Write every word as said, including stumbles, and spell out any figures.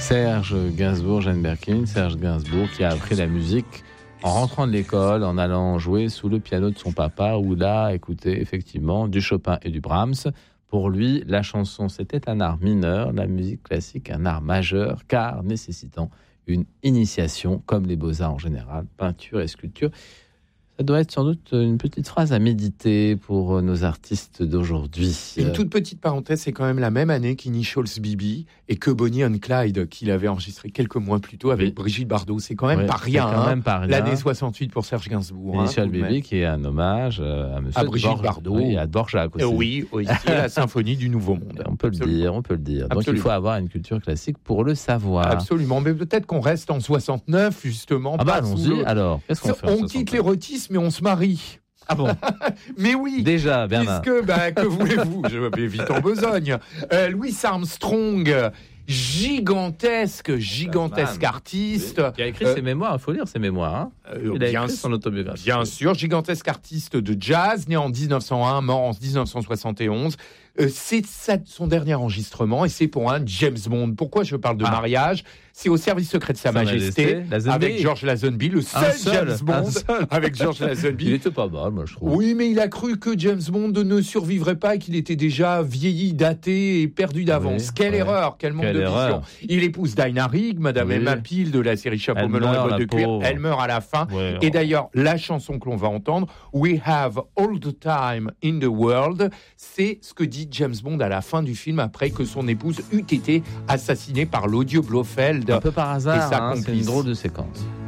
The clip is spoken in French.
Serge Gainsbourg, Jane Birkin, Serge Gainsbourg qui a appris la musique en rentrant de l'école, en allant jouer sous le piano de son papa, où il a écouté effectivement du Chopin et du Brahms. Pour lui, la chanson, c'était un art mineur, la musique classique, un art majeur, car nécessitant une initiation, comme les beaux-arts en général, peinture et sculpture. Ça doit être sans doute une petite phrase à méditer pour nos artistes d'aujourd'hui. Une toute petite parenthèse, c'est quand même la même année qu'Initials B B et que Bonnie and Clyde, qu'il avait enregistré quelques mois plus tôt avec oui. Brigitte Bardot. C'est quand même, oui, pas, rien, quand hein, même pas rien. L'année soixante-huit pour Serge Gainsbourg. Initials hein, B B qui est un hommage à monsieur à Brigitte Borge, Bardot. Oui, à Dvorak aussi. Oui, aussi la symphonie du Nouveau Monde. On peut Absolument. le dire, on peut le dire. Donc Absolument. il faut avoir une culture classique pour le savoir. Absolument, mais peut-être qu'on reste en soixante-neuf, justement. Ah bah allons-y, le... alors, qu'est-ce qu'on fait On quitte l'érotisme et on se marie. Ah bon. Mais oui. Déjà, Bernard. Puisque, bah, que voulez-vous, je vais vite en besogne. Euh, Louis Armstrong, gigantesque, gigantesque Man. artiste. Qui a écrit euh, ses mémoires, il faut lire ses mémoires. Hein. Euh, il a bien écrit son autobiographie. Bien sûr, gigantesque artiste de jazz, né en dix-neuf cent un, mort en dix-neuf cent soixante et onze. Euh, c'est ça, son dernier enregistrement et c'est pour un James Bond. Pourquoi je parle de ah. mariage ? C'est au service secret de Sa Majesté, Majesté avec George Lazenby, le seul, seul James Bond seul. avec George Lazenby. Il était pas mal, moi je trouve. Oui, mais il a cru que James Bond ne survivrait pas et qu'il était déjà vieilli, daté et perdu d'avance. Oui, quelle ouais. erreur, quel manque quelle de erreur. vision. Il épouse Dinah Rigg, Madame oui. Emma Peel de la série Chapeau melon et bottes de cuir. Pauvre. Elle meurt à la fin. Ouais, et d'ailleurs, la chanson que l'on va entendre, We Have All the Time in the World, c'est ce que dit James Bond à la fin du film après que son épouse eût été assassinée par l'audio Blofeld. Un peu par hasard, hein, c'est une drôle de séquence.